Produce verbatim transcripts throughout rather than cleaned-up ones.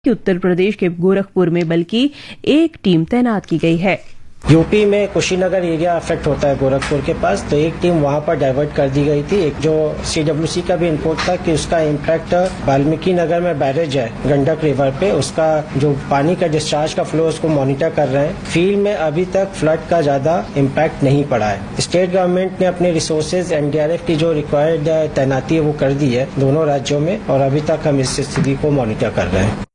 कि उत्तर प्रदेश के गोरखपुर में बल्कि एक टीम तैनात की गई है। यूपी में कुशीनगर एरिया अफेक्ट होता है गोरखपुर के पास, तो एक टीम वहां पर डाइवर्ट कर दी गई थी। एक जो सीडब्ल्यूसी का भी इनपुट था कि उसका इम्पैक्ट वाल्मीकि नगर में बैरेज है गंडक रिवर पे, उसका जो पानी का डिस्चार्ज का फ्लो उसको मॉनिटर कर रहे हैं। फील्ड में अभी तक फ्लड का ज्यादा इम्पैक्ट नहीं पड़ा है। स्टेट गवर्नमेंट ने अपने रिसोर्सेज एनडीआरएफ की जो रिक्वायर्ड तैनाती है वो कर दी है दोनों राज्यों में, और अभी तक हम इस स्थिति को मॉनिटर कर रहे हैं।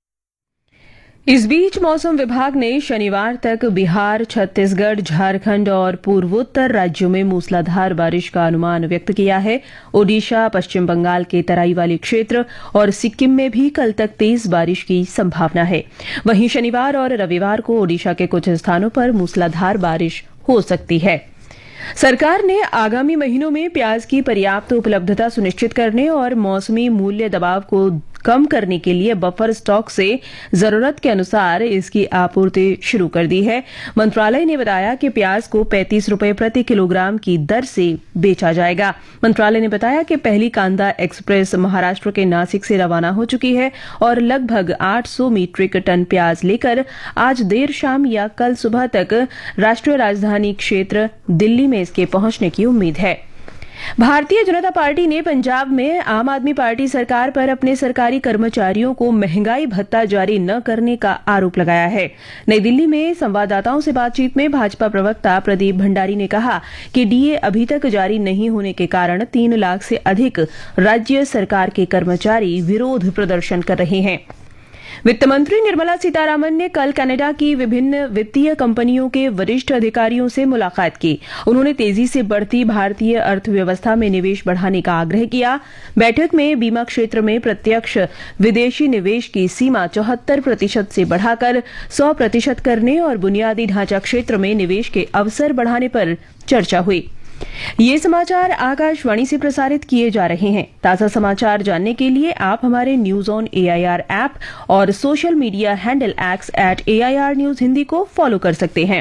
इस बीच मौसम विभाग ने शनिवार तक बिहार, छत्तीसगढ़, झारखंड और पूर्वोत्तर राज्यों में मूसलाधार बारिश का अनुमान व्यक्त किया है। ओडिशा, पश्चिम बंगाल के तराई वाले क्षेत्र और सिक्किम में भी कल तक तेज बारिश की संभावना है। वहीं शनिवार और रविवार को ओडिशा के कुछ स्थानों पर मूसलाधार बारिश हो सकती है। सरकार ने आगामी महीनों में प्याज की पर्याप्त उपलब्धता सुनिश्चित करने और मौसमी मूल्य दबाव को कम करने के लिए बफर स्टॉक से जरूरत के अनुसार इसकी आपूर्ति शुरू कर दी है। मंत्रालय ने बताया कि प्याज को पैंतीस रुपए प्रति किलोग्राम की दर से बेचा जाएगा। मंत्रालय ने बताया कि पहली कांदा एक्सप्रेस महाराष्ट्र के नासिक से रवाना हो चुकी है और लगभग आठ सौ मीट्रिक टन प्याज लेकर आज देर शाम या कल सुबह तक राष्ट्रीय राजधानी क्षेत्र दिल्ली में इसके पहुंचने की उम्मीद है। भारतीय जनता पार्टी ने पंजाब में आम आदमी पार्टी सरकार पर अपने सरकारी कर्मचारियों को महंगाई भत्ता जारी न करने का आरोप लगाया है। नई दिल्ली में संवाददाताओं से बातचीत में भाजपा प्रवक्ता प्रदीप भंडारी ने कहा कि डीए अभी तक जारी नहीं होने के कारण तीन लाख से अधिक राज्य सरकार के कर्मचारी विरोध प्रदर्शन कर रहे हैं। वित्त मंत्री निर्मला सीतारामन ने कल कनाडा की विभिन्न वित्तीय कंपनियों के वरिष्ठ अधिकारियों से मुलाकात की। उन्होंने तेजी से बढ़ती भारतीय अर्थव्यवस्था में निवेश बढ़ाने का आग्रह किया। बैठक में बीमा क्षेत्र में प्रत्यक्ष विदेशी निवेश की सीमा चौहत्तर प्रतिशत से बढ़ाकर सौ प्रतिशत करने और बुनियादी ढांचा क्षेत्र में निवेश के अवसर बढ़ाने पर चर्चा हुई। ये समाचार आकाशवाणी से प्रसारित किए जा रहे हैं। ताजा समाचार जानने के लिए आप हमारे न्यूज ऑन एआईआर ऐप और social media handle x eight AIR news Hindi को फॉलो कर सकते हैं।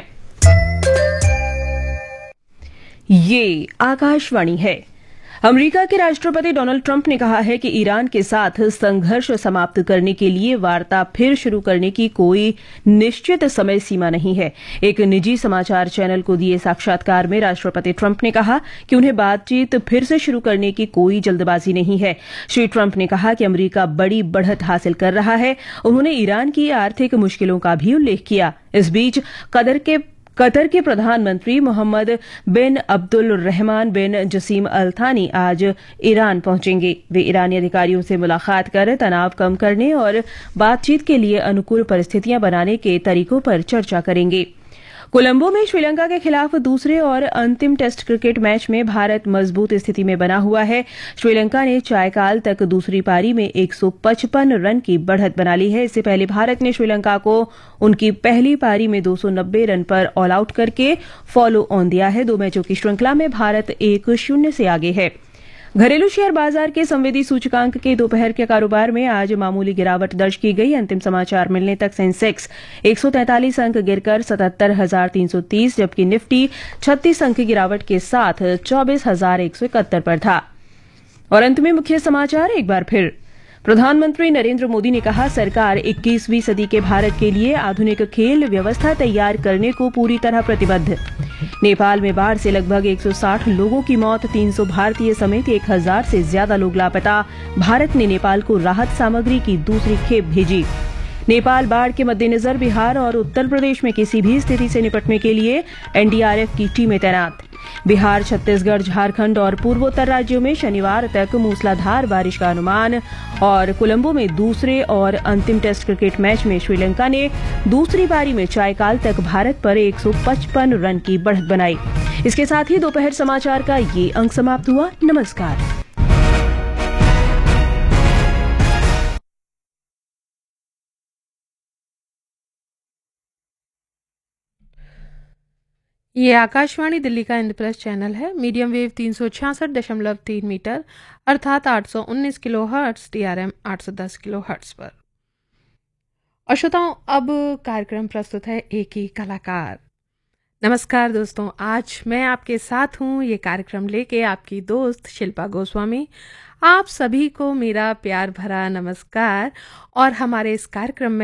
ये आकाशवाणी है। अमेरिका के राष्ट्रपति डोनाल्ड ट्रंप ने कहा है कि ईरान के साथ संघर्ष समाप्त करने के लिए वार्ता फिर शुरू करने की कोई निश्चित समय सीमा नहीं है। एक निजी समाचार चैनल को दिए साक्षात्कार में राष्ट्रपति ट्रंप ने कहा कि उन्हें बातचीत फिर से शुरू करने की कोई जल्दबाजी नहीं है। श्री ट्रंप ने कहा कि अमेरिका बड़ी बढ़त हासिल कर रहा है। उन्होंने ईरान की आर्थिक मुश्किलों का भी उल्लेख किया। इस बीच कतर के कतर के प्रधानमंत्री मोहम्मद बिन अब्दुल रहमान बिन जसीम अल थानी आज ईरान पहुंचेंगे। वे ईरानी अधिकारियों से मुलाकात कर तनाव कम करने और बातचीत के लिए अनुकूल परिस्थितियां बनाने के तरीकों पर चर्चा करेंगे। कोलंबो में श्रीलंका के खिलाफ दूसरे और अंतिम टेस्ट क्रिकेट मैच में भारत मजबूत स्थिति में बना हुआ है। श्रीलंका ने चायकाल तक दूसरी पारी में एक सौ पचपन रन की बढ़त बना ली है। इससे पहले भारत ने श्रीलंका को उनकी पहली पारी में दो सौ नब्बे रन पर ऑल आउट करके फॉलो ऑन दिया है। दो मैचों की श्रृंखला में भारत एक शून्य से आगे है। घरेलू शेयर बाजार के संवेदी सूचकांक के दोपहर के कारोबार में आज मामूली गिरावट दर्ज की गई। अंतिम समाचार मिलने तक सेंसेक्स एक सौ तैंतालीस अंक गिरकर सतहत्तर हजार तीन सौ तीस, जबकि निफ्टी छत्तीस अंक गिरावट के साथ चौबीस हजार एक सौ इकहत्तर पर था। और अंत में मुख्य समाचार एक बार फिर। प्रधानमंत्री नरेंद्र मोदी ने कहा, सरकार इक्कीसवीं सदी के भारत के लिए आधुनिक खेल व्यवस्था तैयार करने को पूरी तरह प्रतिबद्ध। नेपाल में बाढ़ से लगभग एक सौ साठ लोगों की मौत, तीन सौ भारतीय समेत एक हजार से ज्यादा लोग लापता। भारत ने नेपाल को राहत सामग्री की दूसरी खेप भेजी। नेपाल बाढ़ के मद्देनजर बिहार और उत्तर प्रदेश में किसी भी स्थिति से निपटने के लिए एनडीआरएफ की टीमें तैनात। बिहार, छत्तीसगढ़, झारखंड और पूर्वोत्तर राज्यों में शनिवार तक मूसलाधार बारिश का अनुमान। और कोलंबो में दूसरे और अंतिम टेस्ट क्रिकेट मैच में श्रीलंका ने दूसरी पारी में चायकाल तक भारत पर एक सौ पचपन रन की बढ़त बनाई। इसके साथ ही दोपहर समाचार का ये अंक समाप्त हुआ। नमस्कार। ये आकाशवाणी दिल्ली का इंद्रप्रस्थ चैनल है। मीडियम वेव तीन सौ छियासठ दशमलव तीन मीटर अर्थात आठ सौ उन्नीस किलो हर्ट्स, टीआरएम आठ सौ दस किलो हर्ट्स पर। और श्रोताओं, अब कार्यक्रम प्रस्तुत है एक ही कलाकार। नमस्कार दोस्तों, आज मैं आपके साथ हूँ ये कार्यक्रम लेके आपकी दोस्त शिल्पा गोस्वामी। आप सभी को मेरा प्यार भरा नमस्कार और हमारे इस कार्यक्रम में